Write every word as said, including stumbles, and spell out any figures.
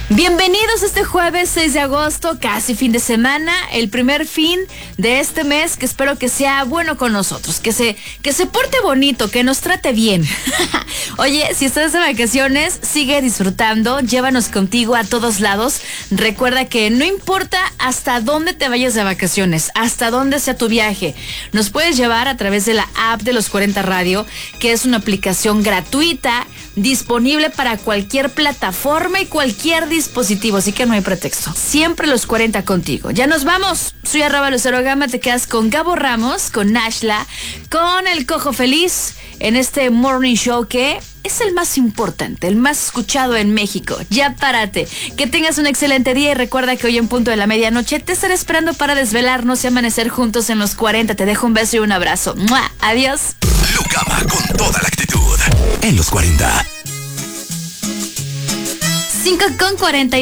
Bienvenidos este jueves seis de agosto, casi fin de semana, el primer fin de este mes que espero que sea bueno con nosotros, que se, que se porte bonito, que nos trate bien. Oye, si estás de vacaciones, sigue disfrutando, llévanos contigo a todos lados. Recuerda que no importa hasta dónde te vayas de vacaciones, hasta dónde sea tu viaje, nos puedes llevar a través de la app de Los cuarenta Radio, que es una aplicación gratuita, disponible para cualquier plataforma y cualquier dispositivo, así que no hay pretexto. Siempre Los cuarenta contigo. Ya nos vamos. Soy arroba Lucero Gama, te quedas con Gabo Ramos, con Nashla, con el Cojo Feliz en este morning show que es el más importante, el más escuchado en México. Ya párate. Que tengas un excelente día y recuerda que hoy en punto de la medianoche te estaré esperando para desvelarnos y amanecer juntos en Los cuarenta. Te dejo un beso y un abrazo. ¡Mua! Adiós. Lucama con toda la actitud en Los cuarenta. cinco con cuarenta.